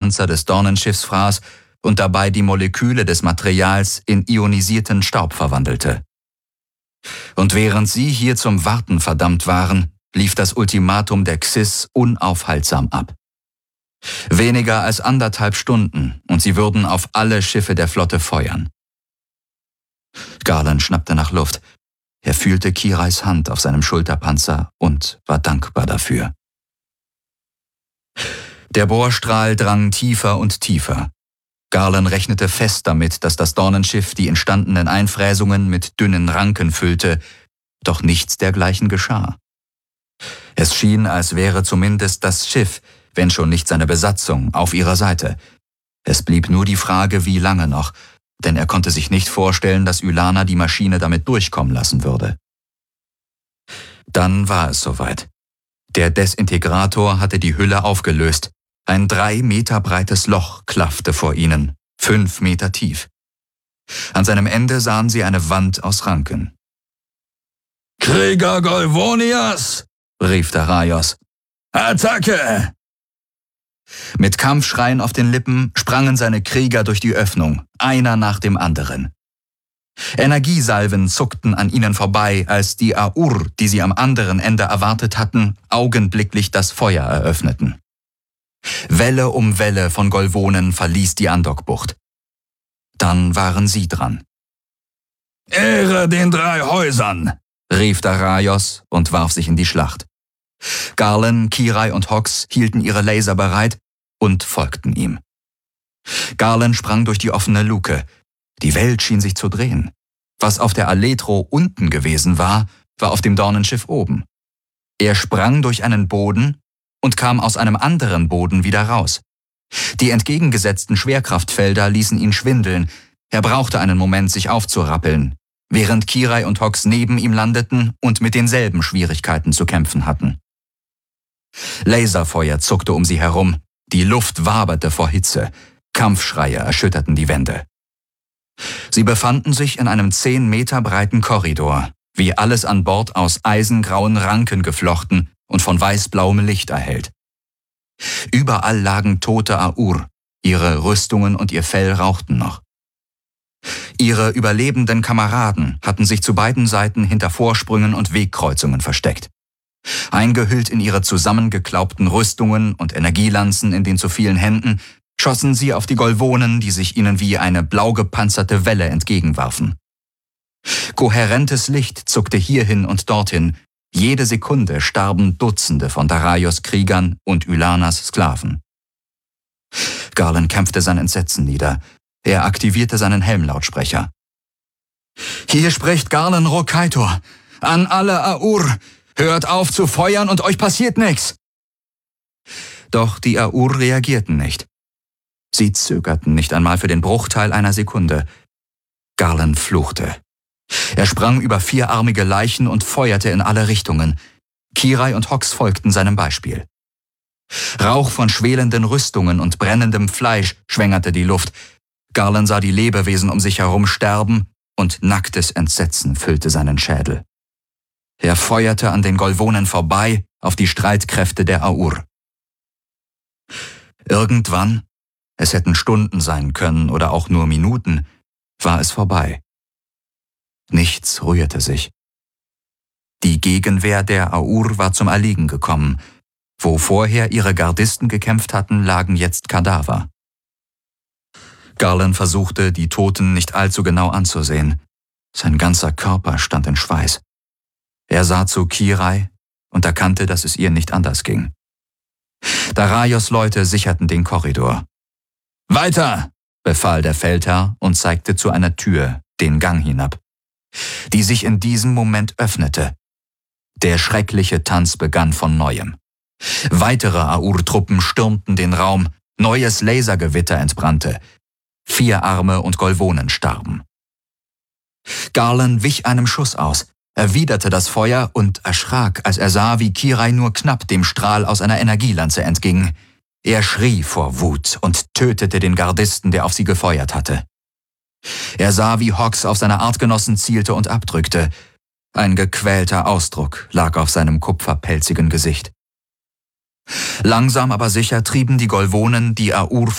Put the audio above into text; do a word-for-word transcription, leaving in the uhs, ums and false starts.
Panzer des Dornenschiffs fraß und dabei die Moleküle des Materials in ionisierten Staub verwandelte. Und während sie hier zum Warten verdammt waren, lief das Ultimatum der Xys unaufhaltsam ab. Weniger als anderthalb Stunden und sie würden auf alle Schiffe der Flotte feuern. Garland schnappte nach Luft. Er fühlte Kirais Hand auf seinem Schulterpanzer und war dankbar dafür. Der Bohrstrahl drang tiefer und tiefer. Garland rechnete fest damit, dass das Dornenschiff die entstandenen Einfräsungen mit dünnen Ranken füllte, doch nichts dergleichen geschah. Es schien, als wäre zumindest das Schiff, wenn schon nicht seine Besatzung, auf ihrer Seite. Es blieb nur die Frage, wie lange noch, denn er konnte sich nicht vorstellen, dass Ylana die Maschine damit durchkommen lassen würde. Dann war es soweit. Der Desintegrator hatte die Hülle aufgelöst. Ein drei Meter breites Loch klaffte vor ihnen, fünf Meter tief. An seinem Ende sahen sie eine Wand aus Ranken. »Krieger Golvonias«, rief Daraios. »Attacke!« Mit Kampfschreien auf den Lippen sprangen seine Krieger durch die Öffnung, einer nach dem anderen. Energiesalven zuckten an ihnen vorbei, als die Aur, die sie am anderen Ende erwartet hatten, augenblicklich das Feuer eröffneten. Welle um Welle von Golvonen verließ die Andockbucht. Dann waren sie dran. »Ehre den drei Häusern«, rief Daraios und warf sich in die Schlacht. Garland, Kirai und Hox hielten ihre Laser bereit und folgten ihm. Garland sprang durch die offene Luke. Die Welt schien sich zu drehen. Was auf der Aletro unten gewesen war, war auf dem Dornenschiff oben. Er sprang durch einen Boden und kam aus einem anderen Boden wieder raus. Die entgegengesetzten Schwerkraftfelder ließen ihn schwindeln. Er brauchte einen Moment, sich aufzurappeln, während Kirai und Hox neben ihm landeten und mit denselben Schwierigkeiten zu kämpfen hatten. Laserfeuer zuckte um sie herum, die Luft waberte vor Hitze, Kampfschreie erschütterten die Wände. Sie befanden sich in einem zehn Meter breiten Korridor, wie alles an Bord aus eisengrauen Ranken geflochten und von weißblauem Licht erhellt. Überall lagen tote Aur, ihre Rüstungen und ihr Fell rauchten noch. Ihre überlebenden Kameraden hatten sich zu beiden Seiten hinter Vorsprüngen und Wegkreuzungen versteckt. Eingehüllt in ihre zusammengeklaubten Rüstungen und Energielanzen in den zu vielen Händen, schossen sie auf die Golvonen, die sich ihnen wie eine blau gepanzerte Welle entgegenwarfen. Kohärentes Licht zuckte hierhin und dorthin. Jede Sekunde starben Dutzende von Daraios Kriegern und Ylanas Sklaven. Garland kämpfte sein Entsetzen nieder. Er aktivierte seinen Helmlautsprecher. »Hier spricht Garland Rokaitor. An alle Aur. Hört auf zu feuern und euch passiert nichts!« Doch die Aur reagierten nicht. Sie zögerten nicht einmal für den Bruchteil einer Sekunde. Garland fluchte. Er sprang über vierarmige Leichen und feuerte in alle Richtungen. Kirai und Hox folgten seinem Beispiel. Rauch von schwelenden Rüstungen und brennendem Fleisch schwängerte die Luft. Garland sah die Lebewesen um sich herum sterben und nacktes Entsetzen füllte seinen Schädel. Er feuerte an den Golvonen vorbei auf die Streitkräfte der Aur. Irgendwann, es hätten Stunden sein können oder auch nur Minuten, war es vorbei. Nichts rührte sich. Die Gegenwehr der Aur war zum Erliegen gekommen. Wo vorher ihre Gardisten gekämpft hatten, lagen jetzt Kadaver. Garland versuchte, die Toten nicht allzu genau anzusehen. Sein ganzer Körper stand in Schweiß. Er sah zu Kirai und erkannte, dass es ihr nicht anders ging. Daraios Leute sicherten den Korridor. »Weiter«, befahl der Feldherr und zeigte zu einer Tür, den Gang hinab, die sich in diesem Moment öffnete. Der schreckliche Tanz begann von Neuem. Weitere Aur-Truppen stürmten den Raum, neues Lasergewitter entbrannte. Vierarme und Golvonen starben. Garland wich einem Schuss aus, erwiderte das Feuer und erschrak, als er sah, wie Kirai nur knapp dem Strahl aus einer Energielanze entging. Er schrie vor Wut und tötete den Gardisten, der auf sie gefeuert hatte. Er sah, wie Hox auf seine Artgenossen zielte und abdrückte. Ein gequälter Ausdruck lag auf seinem kupferpelzigen Gesicht. Langsam aber sicher trieben die Golvonen die Aur